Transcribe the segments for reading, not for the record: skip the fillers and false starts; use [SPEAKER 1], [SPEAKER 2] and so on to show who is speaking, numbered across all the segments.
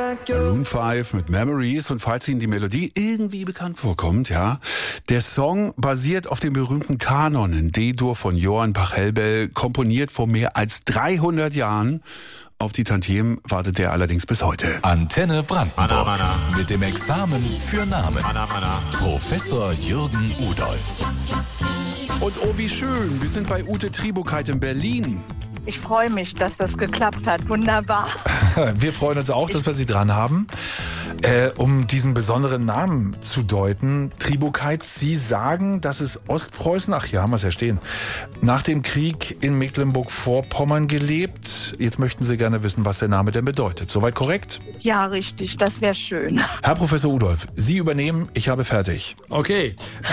[SPEAKER 1] Maroon 5 mit Memories, und falls Ihnen die Melodie irgendwie bekannt vorkommt, ja, der Song basiert auf dem berühmten Kanon in D-Dur von Johann Pachelbel, komponiert vor mehr als 300 Jahren. Auf die Tantiemen wartet er allerdings bis heute.
[SPEAKER 2] Antenne Brandenburg mit dem Examen für Namen. Professor Jürgen Udolph.
[SPEAKER 1] Und oh, wie schön, wir sind bei Ute Tribukeit in Berlin.
[SPEAKER 3] Ich freue mich, dass das geklappt hat. Wunderbar.
[SPEAKER 4] Wir freuen uns auch, dass wir Sie dran haben. Um diesen besonderen Namen zu deuten, Tribukeit, Sie sagen, dass es Ostpreußen, ach ja, haben wir es ja stehen, nach dem Krieg in Mecklenburg-Vorpommern gelebt. Jetzt möchten Sie gerne wissen, was der Name denn bedeutet. Soweit korrekt?
[SPEAKER 3] Ja, richtig, das wäre schön.
[SPEAKER 4] Herr Professor Udolph, Sie übernehmen, ich habe fertig.
[SPEAKER 5] Okay,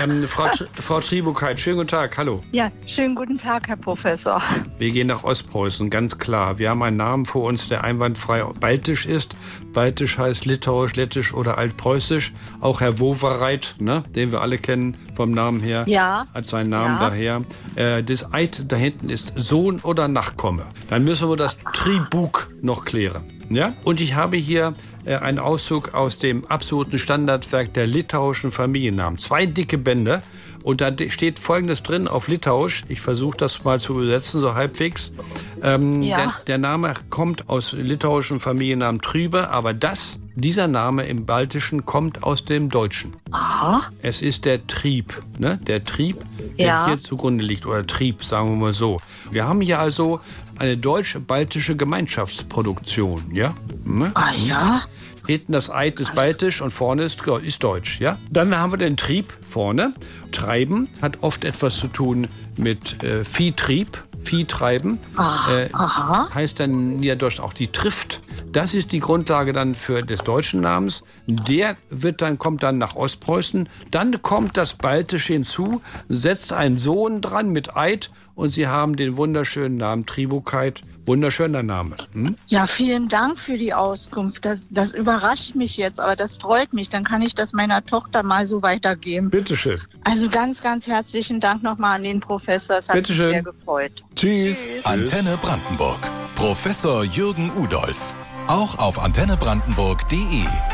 [SPEAKER 5] Frau Tribukeit, schönen guten Tag, hallo.
[SPEAKER 3] Ja, schönen guten Tag, Herr Professor.
[SPEAKER 5] Wir gehen nach Ostpreußen, ganz klar. Wir haben einen Namen vor uns, der einwandfrei baltisch ist. Baltisch heißt Litauisch, Lettisch oder Altpreußisch. Auch Herr Wowereit, ne, den wir alle kennen vom Namen her, hat seinen Namen daher. Das Eid da hinten ist Sohn oder Nachkomme. Dann müssen wir das Tribuk noch klären. Ja? Und ich habe hier einen Auszug aus dem absoluten Standardwerk der litauischen Familiennamen. 2 dicke Bände. Und da steht Folgendes drin auf Litauisch. Ich versuche das mal zu übersetzen, so halbwegs. Der Name kommt aus litauischen Familiennamen Trübe, aber dieser Name im Baltischen kommt aus dem Deutschen.
[SPEAKER 3] Aha.
[SPEAKER 5] Es ist der Trieb, ne? Der Trieb, der hier zugrunde liegt. Oder Trieb, sagen wir mal so. Wir haben hier also eine deutsch-baltische Gemeinschaftsproduktion, ja?
[SPEAKER 3] Ah ja?
[SPEAKER 5] Hinten das Eid ist baltisch und vorne ist deutsch, ja? Dann haben wir den Trieb vorne. Treiben hat oft etwas zu tun mit Viehtrieb. Viehtreiben heißt dann niederdeutsch auch die Trift. Das ist die Grundlage dann für des deutschen Namens. Der kommt dann nach Ostpreußen. Dann kommt das Baltische hinzu, setzt einen Sohn dran mit Eid und Sie haben den wunderschönen Namen Tribukeit. Wunderschöner Name.
[SPEAKER 3] Ja, vielen Dank für die Auskunft. Das überrascht mich jetzt, aber das freut mich. Dann kann ich das meiner Tochter mal so weitergeben.
[SPEAKER 5] Bitteschön.
[SPEAKER 3] Also ganz, ganz herzlichen Dank nochmal an den Professor. Es hat mich sehr gefreut.
[SPEAKER 5] Tschüss.
[SPEAKER 2] Antenne Brandenburg. Professor Jürgen Udolph. Auch auf antennebrandenburg.de.